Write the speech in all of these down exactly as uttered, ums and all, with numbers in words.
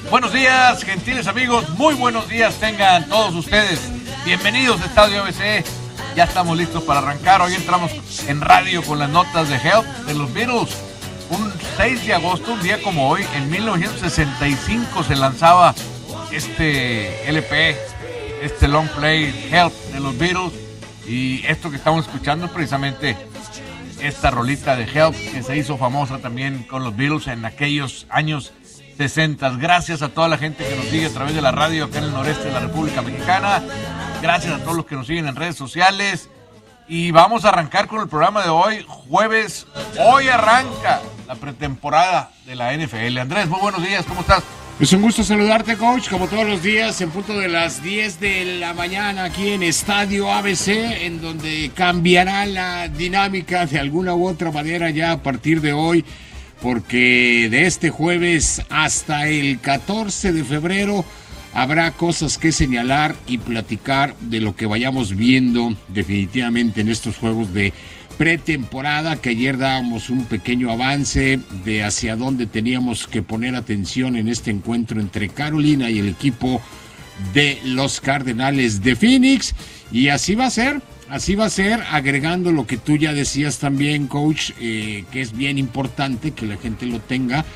Buenos días, gentiles amigos, muy buenos días tengan todos ustedes. Bienvenidos a Estadio A B C. Ya estamos listos para arrancar. Hoy entramos en radio con las notas de Help de los Beatles. Un seis de agosto, un día como hoy, en mil novecientos sesenta y cinco se lanzaba este L P, este long play Help de los Beatles. Y esto que estamos escuchando es precisamente esta rolita de Help que se hizo famosa también con los Beatles en aquellos años sesenta. Gracias a toda la gente que nos sigue a través de la radio acá en el noreste de la República Mexicana. Gracias a todos los que nos siguen en redes sociales. Y vamos a arrancar con el programa de hoy, jueves. Hoy arranca la pretemporada de la N F L. Andrés, muy buenos días, ¿cómo estás? Es un gusto saludarte, coach, como todos los días, en punto de las diez de la mañana aquí en Estadio A B C, en donde cambiará la dinámica de alguna u otra manera ya a partir de hoy, porque de este jueves hasta el catorce de febrero habrá cosas que señalar y platicar de lo que vayamos viendo definitivamente en estos juegos de pretemporada, que ayer dábamos un pequeño avance de hacia dónde teníamos que poner atención en este encuentro entre Carolina y el equipo de los Cardenales de Phoenix, y así va a ser. Así va a ser, agregando lo que tú ya decías también, coach, eh, que es bien importante que la gente lo tenga,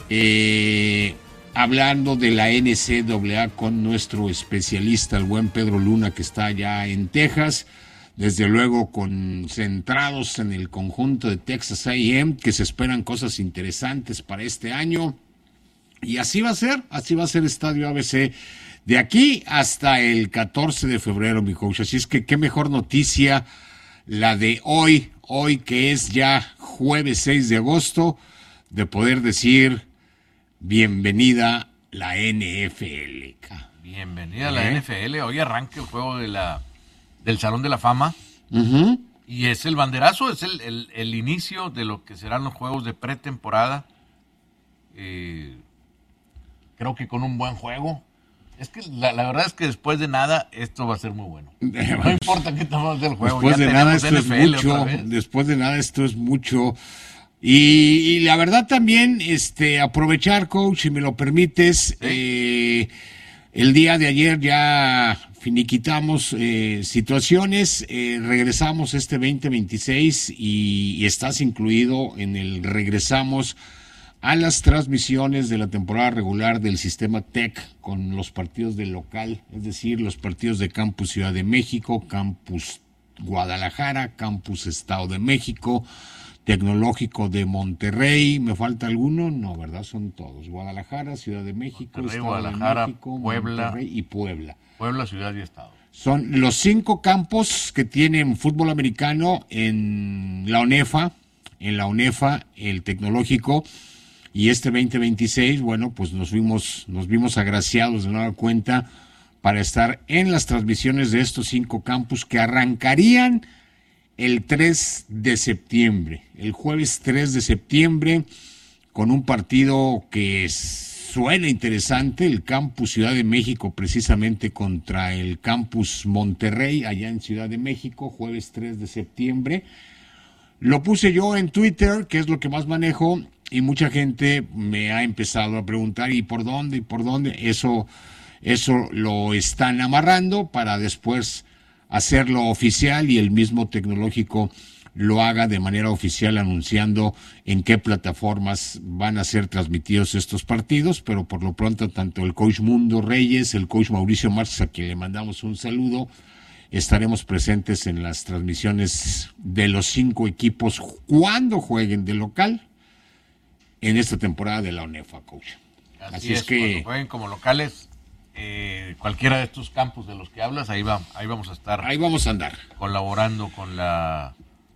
eh, hablando de la N C A A con nuestro especialista, el buen Pedro Luna, que está allá en Texas, desde luego concentrados en el conjunto de Texas A and M, que se esperan cosas interesantes para este año, y así va a ser, así va a ser Estadio A B C. De aquí hasta el catorce de febrero, mi coach. Así es que qué mejor noticia la de hoy, hoy que es ya jueves seis de agosto, de poder decir bienvenida la N F L. Bienvenida a la ¿Eh? N F L. Hoy arranca el juego de la, del Salón de la Fama. Uh-huh. Y es el banderazo, es el, el, el inicio de lo que serán los juegos de pretemporada. Eh, creo que con un buen juego. Es que la, la verdad es que después de nada esto va a ser muy bueno. No importa qué tomamos del juego. Después ya de nada esto N F L es mucho. Después de nada esto es mucho. Y, y la verdad también, este, aprovechar, coach, si me lo permites, ¿sí? eh, el día de ayer ya finiquitamos eh, situaciones, eh, regresamos este veinte veintiséis y, y estás incluido en el regresamos a las transmisiones de la temporada regular del sistema T E C con los partidos del local, es decir, los partidos de Campus Ciudad de México, Campus Guadalajara, Campus Estado de México, Tecnológico de Monterrey. ¿Me falta alguno? No, ¿verdad? Son todos. Guadalajara, Ciudad de México, Monterrey, Estado Guadalajara, de México, Puebla, Monterrey y Puebla. Puebla, Ciudad y Estado. Son los cinco campos que tienen fútbol americano en la UNEFA, en la UNEFA, el Tecnológico. Y este veinte veintiséis, bueno, pues nos vimos, nos vimos agraciados de nueva cuenta para estar en las transmisiones de estos cinco campus que arrancarían el tres de septiembre, el jueves tres de septiembre, con un partido que suena interesante, el Campus Ciudad de México precisamente contra el Campus Monterrey, allá en Ciudad de México, jueves tres de septiembre. Lo puse yo en Twitter, que es lo que más manejo, y mucha gente me ha empezado a preguntar, ¿y por dónde? ¿Y por dónde? Eso, eso lo están amarrando para después hacerlo oficial y el mismo Tecnológico lo haga de manera oficial anunciando en qué plataformas van a ser transmitidos estos partidos, pero por lo pronto tanto el coach Mundo Reyes, el coach Mauricio Márquez, a quien le mandamos un saludo, estaremos presentes en las transmisiones de los cinco equipos cuando jueguen de local en esta temporada de la UNEFA, coach. Así, Así es, es que cuando jueguen como locales, eh, cualquiera de estos campos de los que hablas, ahí va, ahí vamos a estar. Ahí vamos a andar. Colaborando con la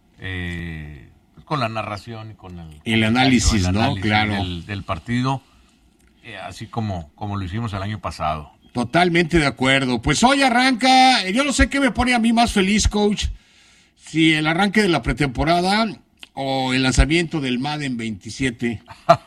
eh, con la narración y con el, el análisis, el ¿no? análisis Claro. Del, del partido, eh, así como, como lo hicimos el año pasado. Totalmente de acuerdo. Pues hoy arranca, yo no sé qué me pone a mí más feliz, coach, si el arranque de la pretemporada o el lanzamiento del Madden veintisiete,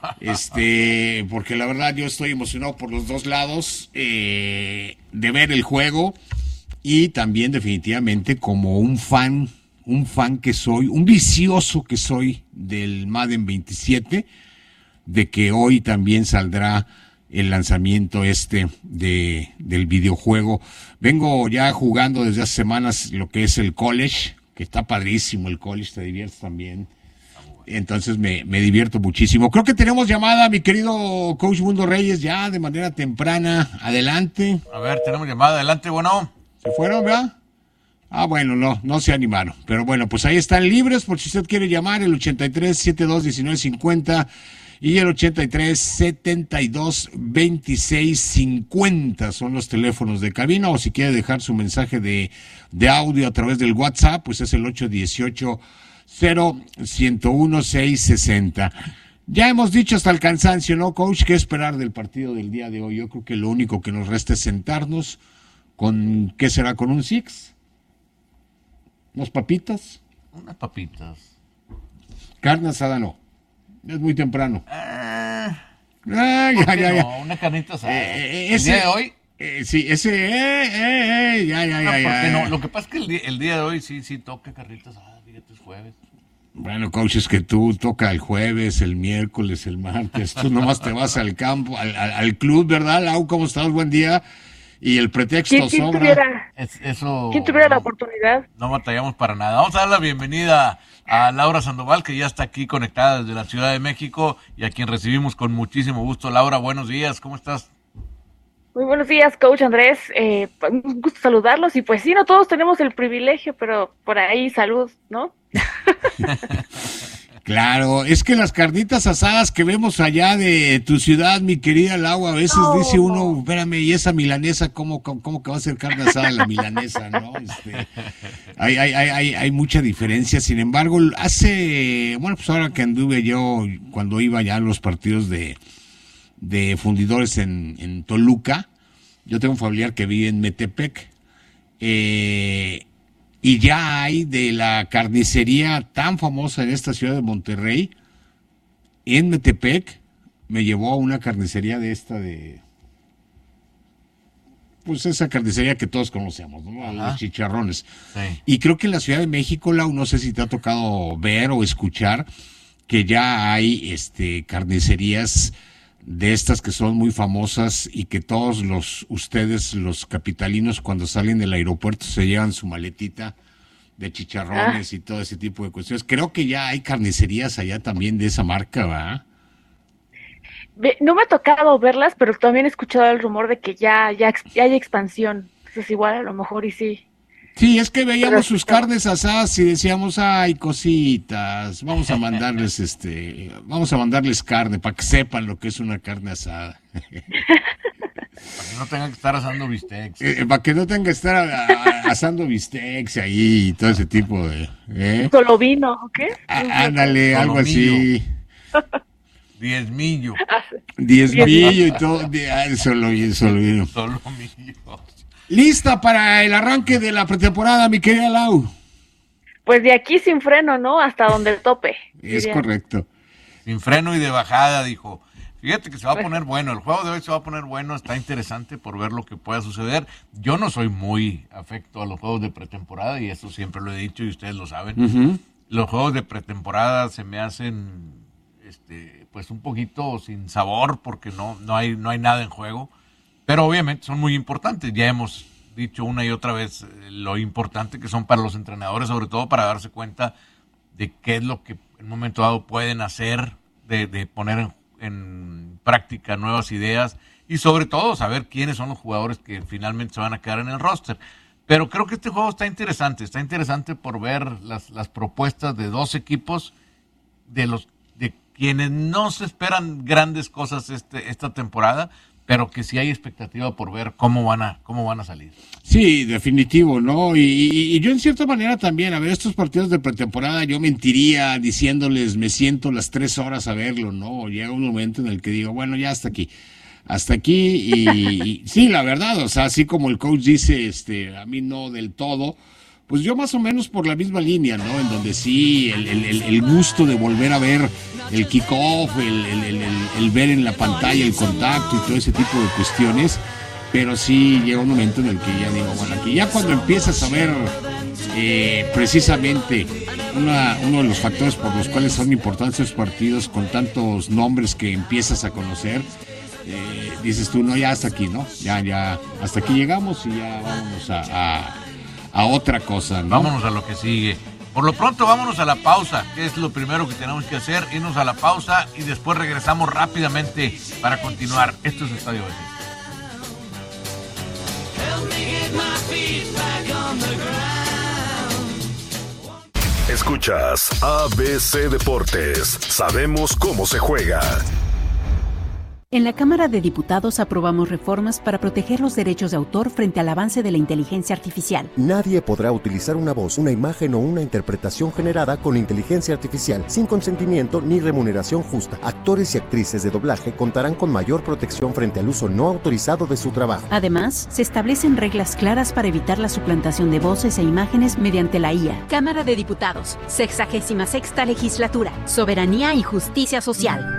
este, porque la verdad yo estoy emocionado por los dos lados, eh, de ver el juego y también definitivamente como un fan, un fan que soy, un vicioso que soy del Madden veintisiete, de que hoy también saldrá el lanzamiento este de del videojuego. Vengo ya jugando desde hace semanas lo que es el college, que está padrísimo el college, te diviertes también. Entonces me, me divierto muchísimo. Creo que tenemos llamada, mi querido Coach Mundo Reyes, ya de manera temprana. Adelante. A ver, tenemos llamada. Adelante, bueno. ¿Se fueron, verdad? Ah, bueno, no, no se animaron. Pero bueno, pues ahí están libres por si usted quiere llamar, el ochenta y tres, setenta y dos, diecinueve cincuenta y el ochenta y tres, setenta y dos, veintiséis cincuenta son los teléfonos de cabina, o si quiere dejar su mensaje de, de audio a través del WhatsApp, pues es el ocho uno ocho, cero, uno cero uno, seis seis cero. Ya hemos dicho hasta el cansancio, ¿no, Coach? ¿Qué esperar del partido del día de hoy? Yo creo que lo único que nos resta es sentarnos con, ¿qué será? ¿Con un six? ¿Unas papitas? Unas papitas. Carne asada no. Es muy temprano. Ah, ah ya, ya, ya. No, una carnita asada. Eh, ¿El ese, día de hoy? Eh, sí, ese, eh, eh, eh, ya, ya, No, ya, ya. no, lo que pasa es que el día, el día de hoy sí, sí toca carnita asada, fíjate, es jueves. Bueno, coach, es que tú toca el jueves, el miércoles, el martes, tú nomás te vas al campo, al, al, al club, ¿verdad, Lau? ¿Cómo estás? Buen día. Y el pretexto ¿Quién, quién sobra. Tuviera, Es, eso, ¿Quién tuviera la no, oportunidad? No batallamos para nada. Vamos a dar la bienvenida a Laura Sandoval, que ya está aquí conectada desde la Ciudad de México y a quien recibimos con muchísimo gusto. Laura, buenos días, ¿cómo estás? Muy buenos días, Coach Andrés. Eh, un gusto saludarlos. Y pues sí, no todos tenemos el privilegio, pero por ahí salud, ¿no? Claro, es que las carnitas asadas que vemos allá de tu ciudad, mi querida Lau, a veces no, dice uno, espérame, ¿y esa milanesa cómo, cómo, cómo que va a ser carne asada la milanesa, no? Este, hay, hay, hay, hay mucha diferencia. Sin embargo, hace, bueno, pues ahora que anduve yo, cuando iba ya a los partidos de, de fundidores en, en Toluca, yo tengo un familiar que vive en Metepec, eh... y ya hay de la carnicería tan famosa en esta ciudad de Monterrey, en Metepec, me llevó a una carnicería de esta de... Pues esa carnicería que todos conocemos, ¿no? A los chicharrones. Sí. Y creo que en la Ciudad de México, Lau, no sé si te ha tocado ver o escuchar, que ya hay este carnicerías de estas que son muy famosas y que todos los ustedes, los capitalinos, cuando salen del aeropuerto se llevan su maletita de chicharrones ah. y todo ese tipo de cuestiones. Creo que ya hay carnicerías allá también de esa marca, ¿verdad? No me ha tocado verlas, pero también he escuchado el rumor de que ya, ya, ya hay expansión. Entonces igual a lo mejor y sí. Sí, es que veíamos pero, sus carnes asadas y decíamos, ay, cositas, vamos a mandarles este, vamos a mandarles carne para que sepan lo que es una carne asada. Para que no tengan que estar asando bistecs. Eh, para que no tengan que estar a, a, asando bistecs ahí y todo ese tipo de... ¿eh? ¿Solo vino o qué? Ah, ándale, algo así. Diezmillo. Diezmillo y todo. Solo vino, solo vino. Solo millo. ¿Lista para el arranque de la pretemporada, mi querida Lau? Pues de aquí sin freno, ¿no? Hasta donde el tope. Es diría. Correcto. Sin freno y de bajada, dijo. Fíjate que se va a poner bueno. El juego de hoy se va a poner bueno. Está interesante por ver lo que pueda suceder. Yo no soy muy afecto a los juegos de pretemporada y eso siempre lo he dicho y ustedes lo saben. Uh-huh. Los juegos de pretemporada se me hacen este, pues un poquito sin sabor porque no, no hay, no hay nada en juego. Pero obviamente son muy importantes. Ya hemos dicho una y otra vez lo importante que son para los entrenadores, sobre todo para darse cuenta de qué es lo que en un momento dado pueden hacer, de, de poner en, en práctica nuevas ideas y sobre todo saber quiénes son los jugadores que finalmente se van a quedar en el roster. Pero creo que este juego está interesante. Está interesante por ver las, las propuestas de dos equipos de los de quienes no se esperan grandes cosas este, esta temporada, pero que sí hay expectativa por ver cómo van a cómo van a salir. Sí, definitivo, ¿no? Y, y, y yo en cierta manera también, a ver, estos partidos de pretemporada, yo mentiría diciéndoles, me siento las tres horas a verlo, ¿no? Llega un momento en el que digo, bueno, ya hasta aquí, hasta aquí, y, y sí, la verdad, o sea, así como el coach dice, este, a mí no del todo, pues yo más o menos por la misma línea, ¿no? En donde sí, el, el, el gusto de volver a ver el kickoff, el, el, el, el ver en la pantalla el contacto y todo ese tipo de cuestiones, pero sí llega un momento en el que ya digo, bueno, aquí ya cuando empiezas a ver eh, precisamente una, uno de los factores por los cuales son importantes esos partidos con tantos nombres que empiezas a conocer, eh, dices tú, no, ya hasta aquí, ¿no? Ya, ya, hasta aquí llegamos y ya vámonos a, a, a otra cosa, ¿no? Vámonos a lo que sigue. Por lo pronto, vámonos a la pausa, que es lo primero que tenemos que hacer, irnos a la pausa y después regresamos rápidamente para continuar. Esto es Estadio A B C. Escuchas A B C Deportes. Sabemos cómo se juega. En la Cámara de Diputados aprobamos reformas para proteger los derechos de autor frente al avance de la inteligencia artificial. Nadie podrá utilizar una voz, una imagen o una interpretación generada con inteligencia artificial sin consentimiento ni remuneración justa. Actores y actrices de doblaje contarán con mayor protección frente al uso no autorizado de su trabajo. Además, se establecen reglas claras para evitar la suplantación de voces e imágenes mediante la I A. Cámara de Diputados, sexagésima sexta legislatura, soberanía y justicia social.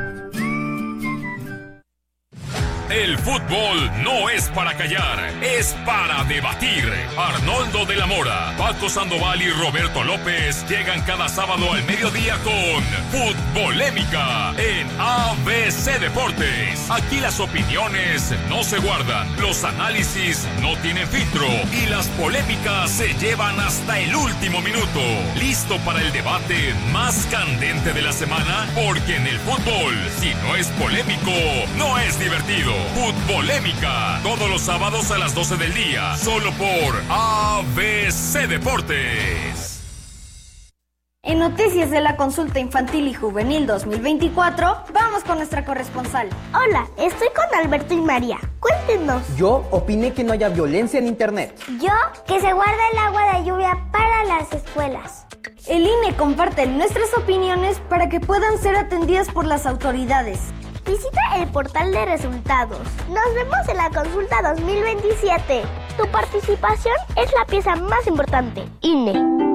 El fútbol no es para callar, es para debatir. Arnoldo de la Mora, Paco Sandoval y Roberto López llegan cada sábado al mediodía con Futbolémica en A B C Deportes. Aquí las opiniones no se guardan, los análisis no tienen filtro y las polémicas se llevan hasta el último minuto. ¿Listo para el debate más candente de la semana? Porque en el fútbol, si no es polémico, no es divertido. Futbolémica, todos los sábados a las doce del día, solo por A B C Deportes. En noticias de la consulta infantil y juvenil dos mil veinticuatro, vamos con nuestra corresponsal. Hola, estoy con Alberto y María. Cuéntenos. Yo opiné que no haya violencia en internet. Yo, que se guarda el agua de lluvia para las escuelas. El I N E comparte nuestras opiniones para que puedan ser atendidas por las autoridades. Visita el portal de resultados. Nos vemos en la consulta dos mil veintisiete. Tu participación es la pieza más importante. I N E.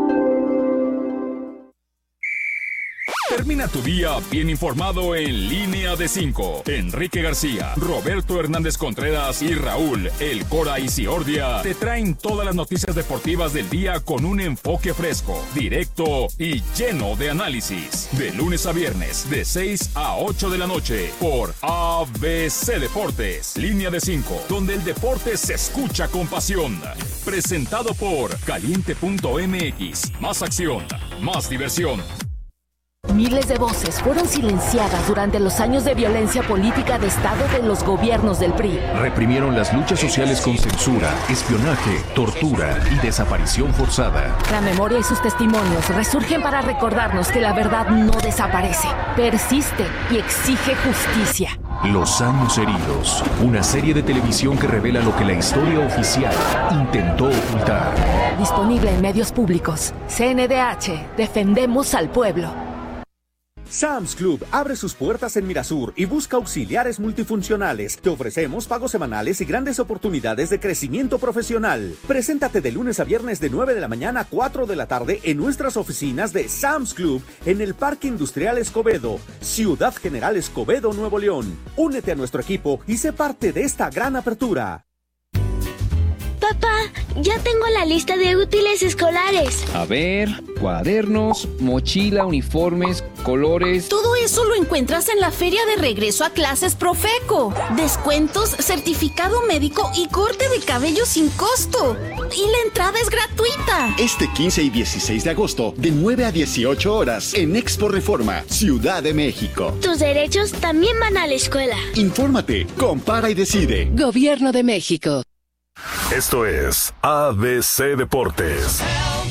Termina tu día bien informado en Línea de cinco. Enrique García, Roberto Hernández Contreras y Raúl El Cora Isiordia te traen todas las noticias deportivas del día con un enfoque fresco, directo y lleno de análisis. De lunes a viernes, de seis a ocho de la noche, por A B C Deportes. Línea de cinco, donde el deporte se escucha con pasión. Presentado por Caliente punto M X. Más acción, más diversión. Miles de voces fueron silenciadas durante los años de violencia política de Estado de los gobiernos del P R I. Reprimieron las luchas sociales con censura, espionaje, tortura y desaparición forzada. La memoria y sus testimonios resurgen para recordarnos que la verdad no desaparece, persiste y exige justicia. Los años heridos, una serie de televisión que revela lo que la historia oficial intentó ocultar. Disponible en medios públicos. C N D H, defendemos al pueblo. Sam's Club abre sus puertas en Mirasur y busca auxiliares multifuncionales. Te ofrecemos pagos semanales y grandes oportunidades de crecimiento profesional. Preséntate de lunes a viernes de nueve de la mañana a cuatro de la tarde en nuestras oficinas de Sam's Club en el Parque Industrial Escobedo, Ciudad General Escobedo, Nuevo León. Únete a nuestro equipo y sé parte de esta gran apertura. Papá, ya tengo la lista de útiles escolares. A ver, cuadernos, mochila, uniformes, colores... Todo eso lo encuentras en la feria de regreso a clases Profeco. Descuentos, certificado médico y corte de cabello sin costo. Y la entrada es gratuita. Este quince y dieciséis de agosto, de nueve a dieciocho horas, en Expo Reforma, Ciudad de México. Tus derechos también van a la escuela. Infórmate, compara y decide. Gobierno de México. Esto es A B C Deportes.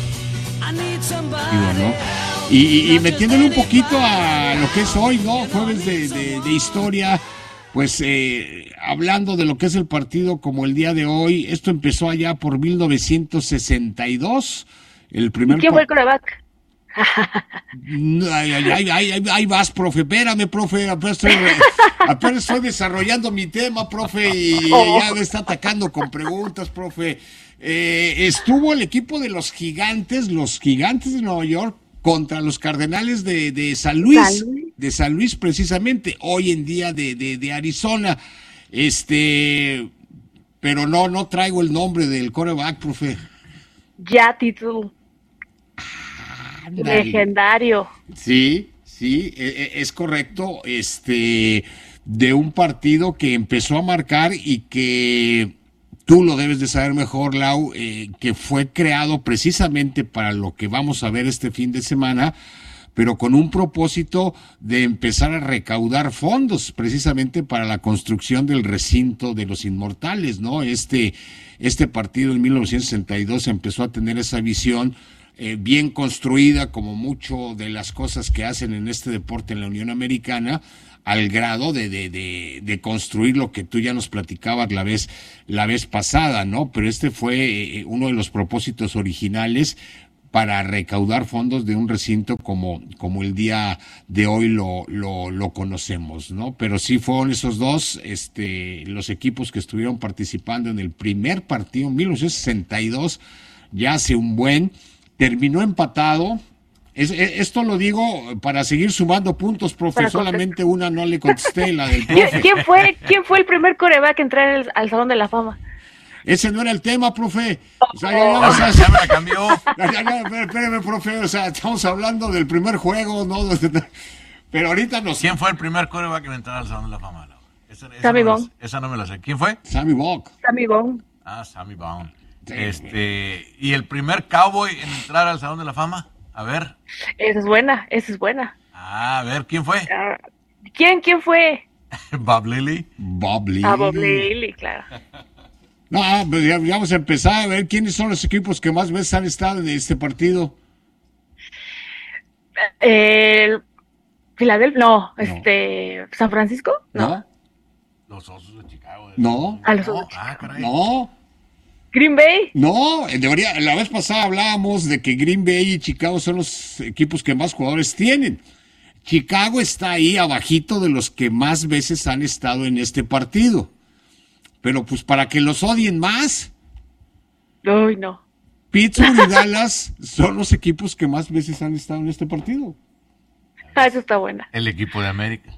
Y bueno, y, y metiéndole un poquito a lo que es hoy, ¿no? Jueves de, de, de historia, pues eh, hablando de lo que es el partido como el día de hoy, esto empezó allá por mil novecientos sesenta y dos. El primer ¿Y quién fue el quarterback? Ay, ay, ay, ay, ahí vas, profe, espérame, profe, apenas estoy, apenas estoy desarrollando mi tema, profe, y oh. ya me está atacando con preguntas, profe. Eh, estuvo el equipo de los gigantes, los gigantes de Nueva York, contra los Cardenales de, de San Luis, ¿San Luis? de San Luis precisamente, hoy en día de, de, de Arizona, este, pero no, no traigo el nombre del quarterback, profe. Ya, título. Legendario. Sí, sí, es correcto. Este, de un partido que empezó a marcar y que tú lo debes de saber mejor, Lau, eh, que fue creado precisamente para lo que vamos a ver este fin de semana, pero con un propósito de empezar a recaudar fondos precisamente para la construcción del recinto de los Inmortales, ¿no? Este, este partido en mil novecientos sesenta y dos empezó a tener esa visión eh, bien construida, como mucho de las cosas que hacen en este deporte en la Unión Americana, al grado de, de, de, de construir lo que tú ya nos platicabas la vez, la vez pasada, ¿no? Pero este fue eh, uno de los propósitos originales para recaudar fondos de un recinto como, como el día de hoy lo, lo, lo conocemos, ¿no? Pero sí fueron esos dos, este, los equipos que estuvieron participando en el primer partido en mil novecientos sesenta y dos, ya hace un buen, terminó empatado. Es, es, esto lo digo para seguir sumando puntos, profe, solamente una no le contesté, la del profe. ¿Quién fue, quién fue el primer quarterback a entrar al, al Salón de la Fama? Ese no era el tema, profe. O sea, ya, ya, o sea, ya me la cambió. Ya, ya, ya, espérame, profe, o sea, estamos hablando del primer juego, ¿no? Pero ahorita nos... ¿Quién fue el primer quarterback en entrar al Salón de la Fama? Esa, esa Sammy no Baugh. Esa no me la sé. ¿Quién fue? Sammy Baugh. Sammy Baugh. Ah, Sammy Baugh. Sí, este, ¿y el primer cowboy en entrar al Salón de la Fama? A ver. Esa es buena, esa es buena. Ah, a ver, ¿quién fue? Uh, ¿Quién, quién fue? Bob Lilly. Bob Lilly. Ah, Bob Lilly, claro. No, pues ya vamos a empezar a ver quiénes son los equipos que más veces han estado en este partido. El Filadelfia, no, no, este, San Francisco, no. ¿No? Los Osos de Chicago. No. A los no. Osos. Ah, caray. No. Green Bay. No, debería, la vez pasada hablábamos de que Green Bay y Chicago son los equipos que más jugadores tienen. Chicago está ahí abajito de los que más veces han estado en este partido. Pero pues para que los odien más. Uy, no. Pittsburgh y Dallas son los equipos que más veces han estado en este partido. Ah, eso está buena. El equipo de América.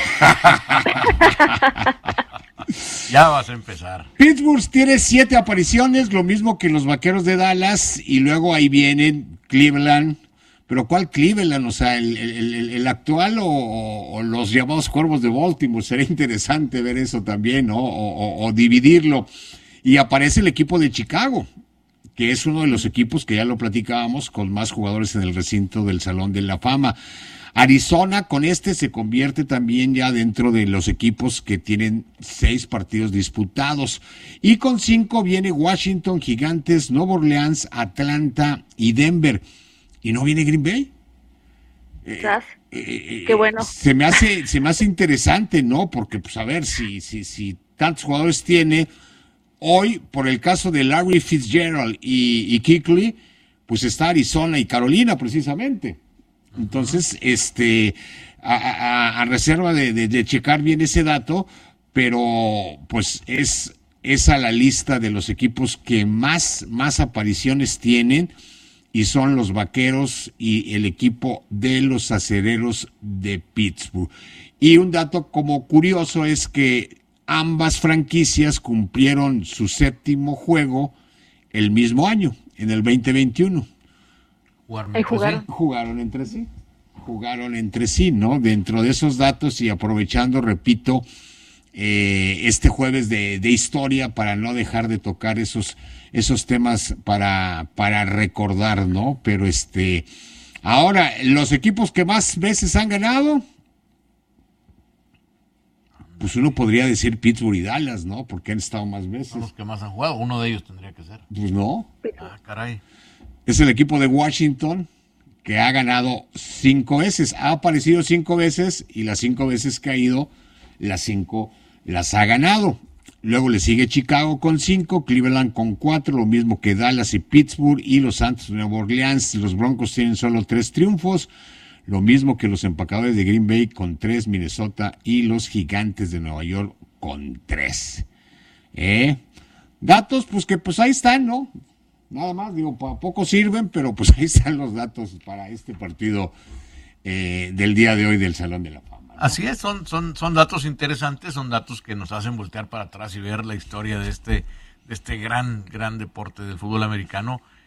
Ya vas a empezar. Pittsburgh tiene siete apariciones, lo mismo que los Vaqueros de Dallas, y luego ahí vienen Cleveland. Pero ¿cuál Cleveland? O sea, ¿el, el, el, el actual o, o los llamados Cuervos de Baltimore? Sería interesante ver eso también, ¿no? O, o, o dividirlo. Y aparece el equipo de Chicago, que es uno de los equipos que ya lo platicábamos, con más jugadores en el recinto del Salón de la Fama. Arizona con este se convierte también ya dentro de los equipos que tienen seis partidos disputados. Y con cinco viene Washington, Gigantes, Nueva Orleans, Atlanta y Denver. ¿Y no viene Green Bay? Eh, eh, Qué bueno. Se me hace, se me hace interesante, ¿no? Porque, pues, a ver, si, si, si tantos jugadores tiene, hoy, por el caso de Larry Fitzgerald y, y Kuechly, pues está Arizona y Carolina, precisamente. Entonces, este, a, a, a reserva de, de, de checar bien ese dato, pero, pues, es, es a la lista de los equipos que más, más apariciones tienen, y son los Vaqueros y el equipo de los Acereros de Pittsburgh. Y un dato como curioso es que ambas franquicias cumplieron su séptimo juego el mismo año, en el veinte veintiuno. ¿Jugaron? ¿Jugaron? Jugaron entre sí. Jugaron entre sí, ¿no? Dentro de esos datos y aprovechando, repito, eh, este jueves de, de historia para no dejar de tocar esos esos temas para, para recordar, ¿no? Pero este, ahora, los equipos que más veces han ganado, pues uno podría decir Pittsburgh y Dallas, ¿no? Porque han estado más veces. Son los que más han jugado, uno de ellos tendría que ser. Pues no. Ah, caray. Es el equipo de Washington, que ha ganado cinco veces, ha aparecido cinco veces, y las cinco veces que ha ido, las cinco las ha ganado. Luego le sigue Chicago con cinco, Cleveland con cuatro, lo mismo que Dallas y Pittsburgh, y los Santos de Nueva Orleans. Los Broncos tienen solo tres triunfos, lo mismo que los Empacadores de Green Bay con tres, Minnesota y los Gigantes de Nueva York con tres. ¿Eh? Datos, pues que pues ahí están, ¿no? Nada más, digo, para poco sirven, pero pues ahí están los datos para este partido eh, del día de hoy del Salón de la Fama. Así es, son, son, son datos interesantes, son datos que nos hacen voltear para atrás y ver la historia de este, de este gran, gran deporte del fútbol americano,